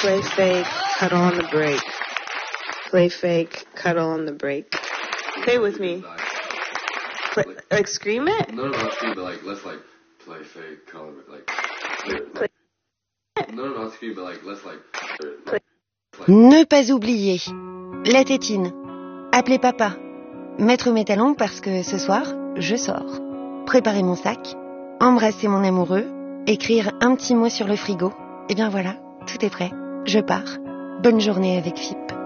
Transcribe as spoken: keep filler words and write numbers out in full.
Play fake, cuddle on the break. Play fake, cuddle on the break. Say with me. Play, like scream it? No, no, not scream, but like, let's like, play fake, cuddle, like, play, like, no, no, not scream, but like, let's like, like, like. Ne pas oublier. La tétine. Appelez papa. Mettre mes talons parce que ce soir, je sors. Préparer mon sac. Embrasser mon amoureux. Écrire un petit mot sur le frigo. Et bien voilà, tout est prêt. Je pars. Bonne journée avec F I P.